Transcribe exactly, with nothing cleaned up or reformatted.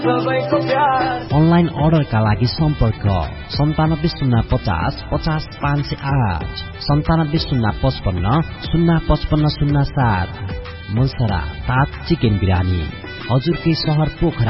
Online अर्डरका लागि सम्पर्क सन्तानब्बे शून्य पचास पचास पाँच सय आठ सन्तानब्बे शून्य पचपन्न शून्य पचपन्न शून्य सात। मुलसरा ताज चिकन बिरानी हजुरकै सहर पोखरा